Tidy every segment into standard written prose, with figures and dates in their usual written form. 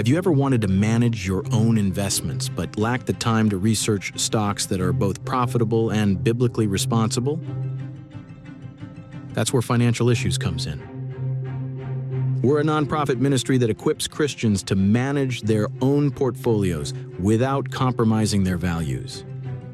Have you ever wanted to manage your own investments but lacked the time to research stocks that are both profitable and biblically responsible? That's where Financial Issues comes in. We're a nonprofit ministry that equips Christians to manage their own portfolios without compromising their values.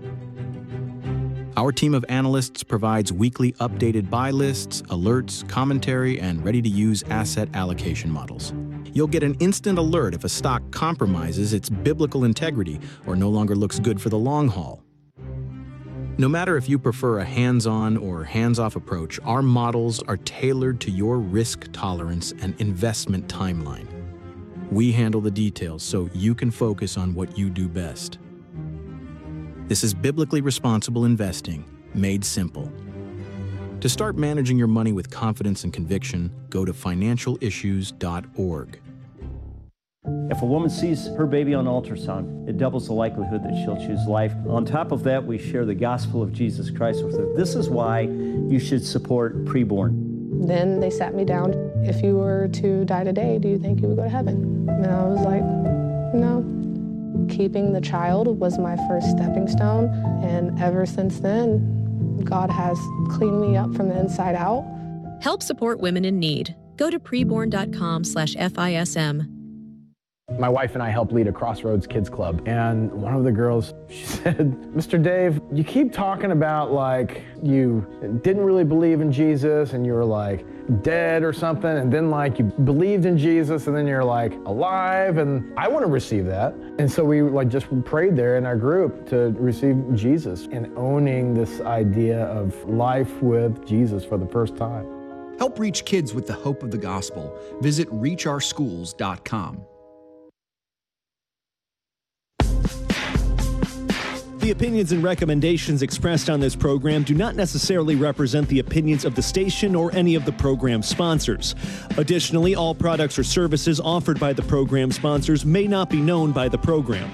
Our team of analysts provides weekly updated buy lists, alerts, commentary, and ready-to-use asset allocation models. You'll get an instant alert if a stock compromises its biblical integrity or no longer looks good for the long haul. No matter if you prefer a hands-on or hands-off approach, our models are tailored to your risk tolerance and investment timeline. We handle the details so you can focus on what you do best. This is biblically responsible investing, made simple. To start managing your money with confidence and conviction, go to financialissues.org. If a woman sees her baby on ultrasound, it doubles the likelihood that she'll choose life. On top of that, we share the gospel of Jesus Christ with her. This is why you should support Preborn. Then they sat me down. If you were to die today, do you think you would go to heaven? And I was like, no. Keeping the child was my first stepping stone, and ever since then, God has cleaned me up from the inside out. Help support women in need. Go to preborn.com/FISM. My wife and I helped lead a Crossroads Kids Club, and one of the girls, she said, Mr. Dave, you keep talking about like you didn't really believe in Jesus and you were like dead or something, and then like you believed in Jesus and then you're like alive, and I want to receive that. And so we like just prayed there in our group to receive Jesus and owning this idea of life with Jesus for the first time. Help reach kids with the hope of the gospel. Visit reachOurSchools.com. The opinions and recommendations expressed on this program do not necessarily represent the opinions of the station or any of the program sponsors. Additionally, all products or services offered by the program sponsors may not be known by the program.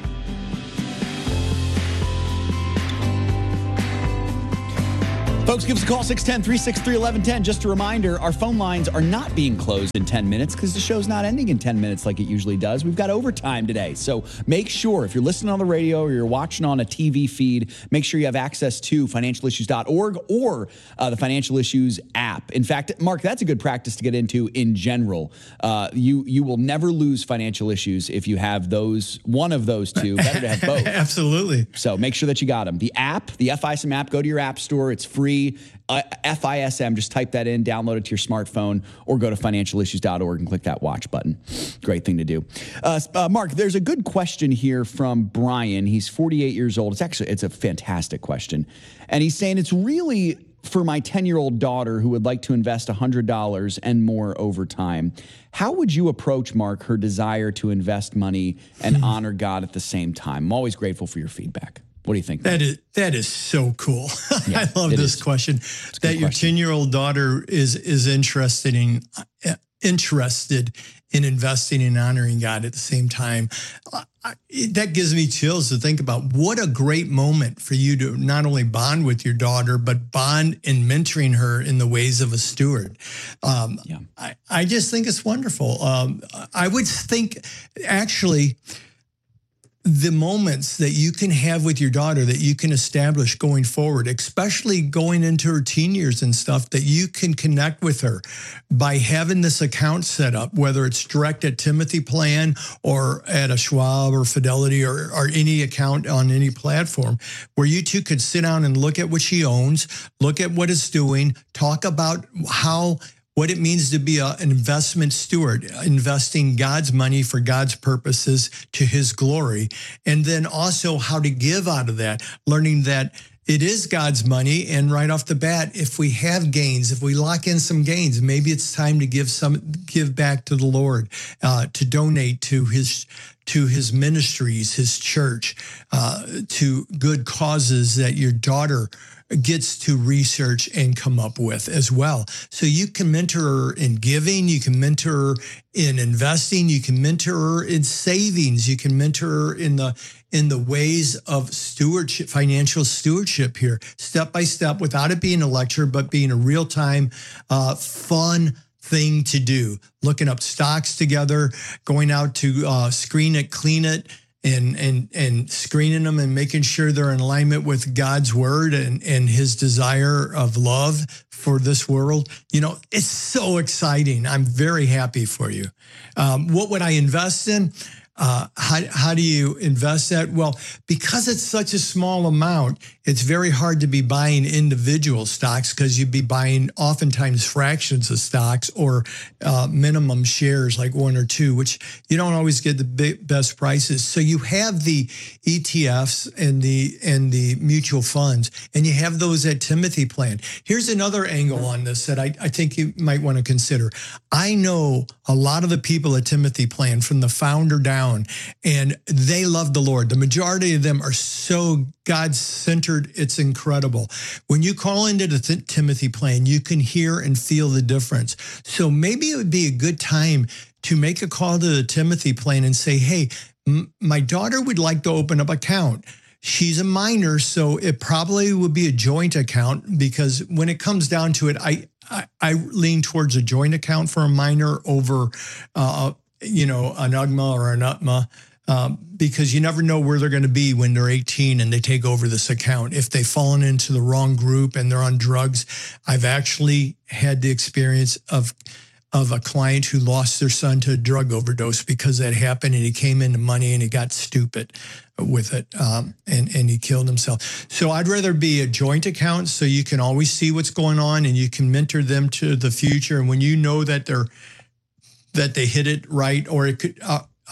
Folks, give us a call, 610-363-1110. Just a reminder, our phone lines are not being closed in 10 minutes because the show's not ending in 10 minutes like it usually does. We've got overtime today. So make sure, if you're listening on the radio or you're watching on a TV feed, make sure you have access to financialissues.org or the Financial Issues app. In fact, Mark, that's a good practice to get into in general. You will never lose Financial Issues if you have one of those two. Better to have both. Absolutely. So make sure that you got them. The app, the FISM app, go to your app store. It's free. FISM, just type that in, download it to your smartphone, or go to financialissues.org and click that watch button. Great thing to do. Mark, there's a good question here from Brian. He's 48 years old. It's a fantastic question. And he's saying it's really for my 10-year-old daughter who would like to invest $100 and more over time. How would you approach, Mark, her desire to invest money and honor God at the same time? I'm always grateful for your feedback. What do you think? That is so cool. Yeah, I love this question. That your 10-year-old daughter is interested in investing and honoring God at the same time. That gives me chills to think about. What a great moment for you to not only bond with your daughter, but bond in mentoring her in the ways of a steward. I just think it's wonderful. I would think, actually, the moments that you can have with your daughter that you can establish going forward, especially going into her teen years and stuff, that you can connect with her by having this account set up, whether it's direct at Timothy Plan or at a Schwab or Fidelity or any account on any platform, where you two could sit down and look at what she owns, look at what it's doing, talk about what it means to be an investment steward, investing God's money for God's purposes to his glory. And then also how to give out of that, learning that it is God's money. And right off the bat, if we have gains, if we lock in some gains, maybe it's time to give back to the Lord, to donate to his ministries, his church, to good causes that your daughter gets to research and come up with as well. So you can mentor her in giving, you can mentor her in investing, you can mentor her in savings, you can mentor her in the ways of stewardship, financial stewardship here, step by step, without it being a lecture, but being a real-time, fun thing to do. Looking up stocks together, going out to screen it, clean it, and screening them and making sure they're in alignment with God's word and his desire of love for this world. You know, it's so exciting. I'm very happy for you. What would I invest in? How do you invest that? Well, because it's such a small amount, it's very hard to be buying individual stocks because you'd be buying oftentimes fractions of stocks or minimum shares like 1 or 2, which you don't always get the best prices. So you have the ETFs and the mutual funds, and you have those at Timothy Plan. Here's another angle on this that I think you might want to consider. I know a lot of the people at Timothy Plan, from the founder down, and they love the Lord. The majority of them are so God-centered, it's incredible. When you call into the Timothy Plan, you can hear and feel the difference. So maybe it would be a good time to make a call to the Timothy Plan and say, hey, my daughter would like to open up an account. She's a minor, so it probably would be a joint account, because when it comes down to it, I lean towards a joint account for a minor over, an UGMA or an UTMA, because you never know where they're going to be when they're 18 and they take over this account. If they've fallen into the wrong group and they're on drugs, I've actually had the experience of a client who lost their son to a drug overdose because that happened, and he came into money and he got stupid with it, and he killed himself. So I'd rather be a joint account so you can always see what's going on and you can mentor them to the future. And when you know that they hit it right, or it could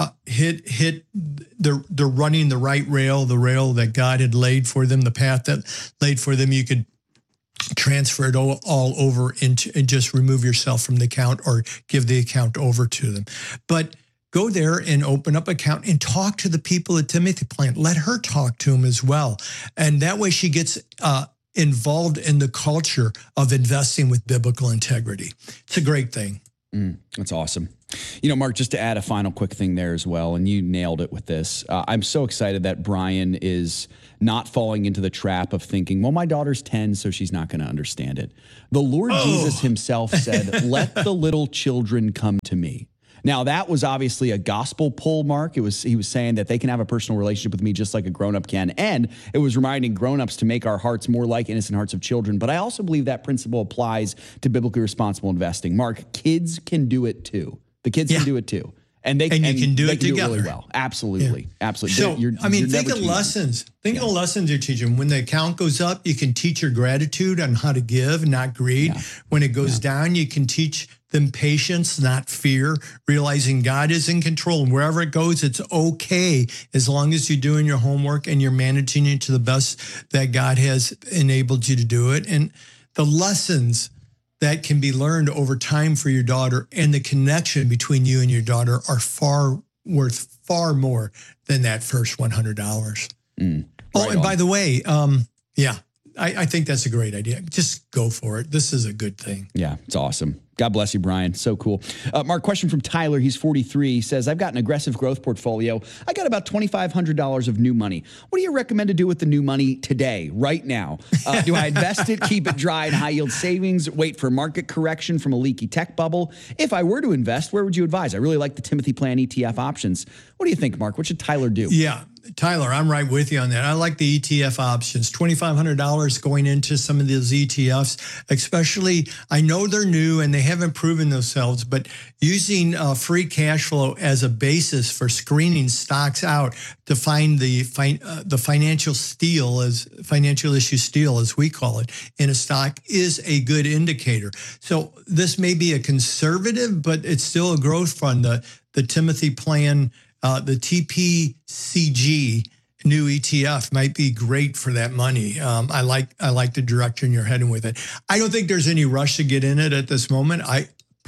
they're running the right rail, the rail that God had laid for them, the path that laid for them, you could transfer it all over into and just remove yourself from the account or give the account over to them. But go there and open up an account and talk to the people at Timothy Plan. Let her talk to them as well. And that way she gets involved in the culture of investing with biblical integrity. It's a great thing. That's awesome. You know, Mark, just to add a final quick thing there as well, and you nailed it with this. I'm so excited that Brian is not falling into the trap of thinking, well, my daughter's 10, so she's not going to understand it. The Lord Jesus himself said, let the little children come to me. Now, that was obviously a gospel pull, Mark. He was saying that they can have a personal relationship with me just like a grown-up can. And it was reminding grown-ups to make our hearts more like innocent hearts of children. But I also believe that principle applies to biblically responsible investing. Mark, kids can do it too. The kids can do it too. And you can do it together really well. Absolutely. Yeah. Absolutely. So, think of lessons. Think of the lessons you're teaching. When the account goes up, you can teach your gratitude on how to give, not greed. Yeah. When it goes down, you can teach them patience, not fear, realizing God is in control. And wherever it goes, it's okay as long as you're doing your homework and you're managing it to the best that God has enabled you to do it. And the lessons that can be learned over time for your daughter and the connection between you and your daughter are worth far more than that first $100. And by the way, I think that's a great idea. Just go for it. This is a good thing. Yeah, it's awesome. God bless you, Brian. So cool. Mark, question from Tyler. He's 43. He says, I've got an aggressive growth portfolio. I got about $2,500 of new money. What do you recommend to do with the new money today, right now? Do I invest it, keep it dry in high yield savings, wait for market correction from a leaky tech bubble? If I were to invest, where would you advise? I really like the Timothy Plan ETF options. What do you think, Mark? What should Tyler do? Yeah. Tyler, I'm right with you on that. I like the ETF options. $2,500 going into some of those ETFs, especially, I know they're new and they haven't proven themselves, but using free cash flow as a basis for screening stocks out to find the financial issue steal, as we call it, in a stock is a good indicator. So this may be a conservative, but it's still a growth fund. The Timothy Plan, the TPCG new ETF might be great for that money. I like the direction you're heading with it. I don't think there's any rush to get in it at this moment. I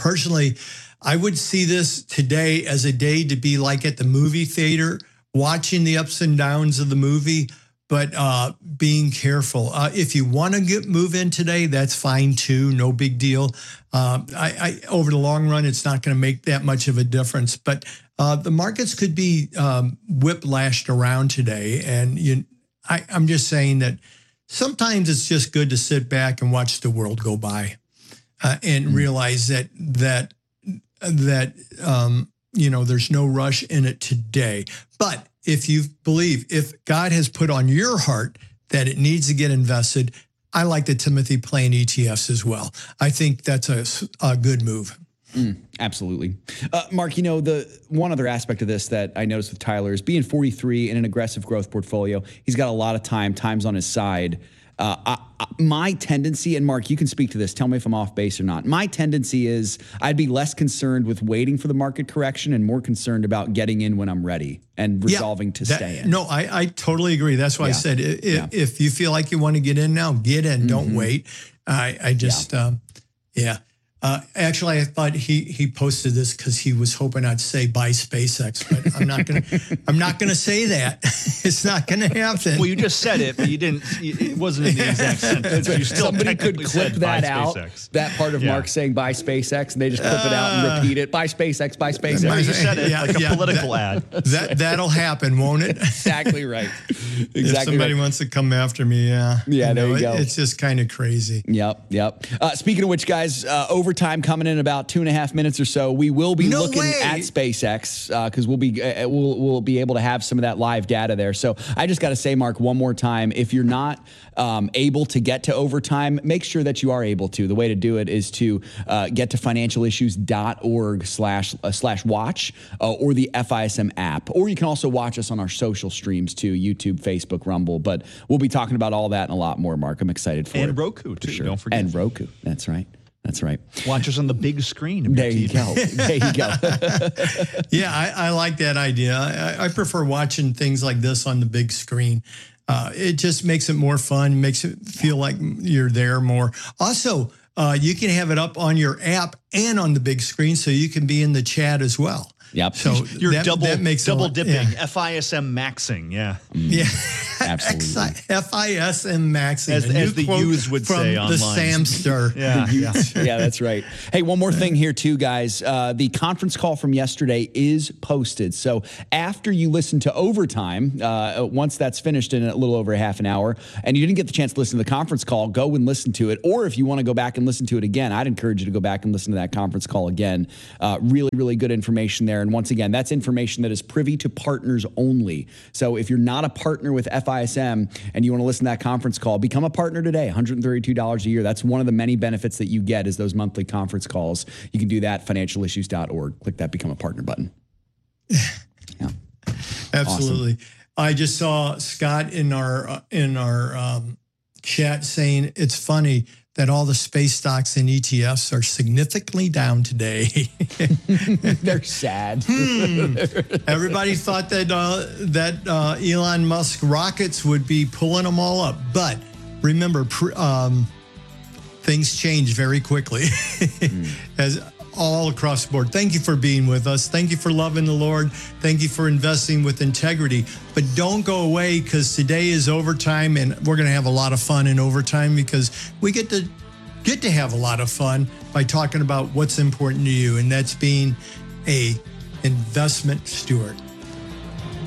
would see this today as a day to be like at the movie theater, watching the ups and downs of the movie, but being careful. If you want to move in today, that's fine too. No big deal. Over the long run, it's not going to make that much of a difference. But the markets could be whiplashed around today. And I'm just saying that sometimes it's just good to sit back and watch the world go by. and realize that there's no rush in it today. But if you believe, if God has put on your heart that it needs to get invested, I like the Timothy playing ETFs as well. I think that's a good move. Absolutely. Mark, the one other aspect of this that I noticed with Tyler is being 43 in an aggressive growth portfolio. He's got a lot of time's on his side. My tendency, and Mark, you can speak to this, tell me if I'm off base or not. My tendency is I'd be less concerned with waiting for the market correction and more concerned about getting in when I'm ready and resolving to stay in. No, I totally agree. That's why I said if you feel like you want to get in now, get in. Don't wait. Actually, I thought he posted this because he was hoping I'd say buy SpaceX, but I'm not gonna say that. It's not gonna happen. Well, you just said it, but you didn't. It wasn't in the exact sentence. You still Somebody could clip that out. SpaceX. That part of Mark saying buy SpaceX, and they just clip it out and repeat it. Buy SpaceX. Buy SpaceX. You said it like a political ad. That'll happen, won't it? Exactly right. Exactly. If somebody wants to come after me, there you go. It's just kind of crazy. Yep. Speaking of which, guys, overtime coming in about 2.5 minutes or so. We will be looking at SpaceX because we'll be able to have some of that live data there. So I just got to say, Mark, one more time, if you're not able to get to overtime, make sure that you are able to. The way to do it is to get to financialissues.org/watch or the FISM app. Or you can also watch us on our social streams too, YouTube, Facebook, Rumble. But we'll be talking about all that and a lot more, Mark. I'm excited for it. And Roku too, sure. Don't forget. And Roku, that's right. Watch us on the big screen. There you go. Yeah, I like that idea. I prefer watching things like this on the big screen. It just makes it more fun, makes it feel like you're there more. Also, you can have it up on your app and on the big screen so you can be in the chat as well. Yep. So you're double dipping, yeah. FISM maxing. Yeah. Yeah. Absolutely. FISM maxing. As the youths would say online. The Samster. Yeah, that's right. Hey, one more thing here too, guys. The conference call from yesterday is posted. So after you listen to Overtime, once that's finished in a little over half an hour, and you didn't get the chance to listen to the conference call, go and listen to it. Or if you want to go back and listen to it again, I'd encourage you to go back and listen to that conference call again. Really, really good information there. And once again, that's information that is privy to partners only. So if you're not a partner with FISM and you want to listen to that conference call, become a partner today, $132 a year. That's one of the many benefits that you get is those monthly conference calls. You can do that, financialissues.org. Click that Become a Partner button. Yeah. Absolutely. Awesome. I just saw Scott in our chat saying it's funny that all the space stocks and ETFs are significantly down today. They're sad. Everybody thought that Elon Musk rockets would be pulling them all up. But remember, things change very quickly as all across the board. Thank you for being with us. Thank you for loving the Lord. Thank you for investing with integrity. But don't go away because today is overtime and we're going to have a lot of fun in overtime because we get to have a lot of fun by talking about what's important to you, and that's being a investment steward.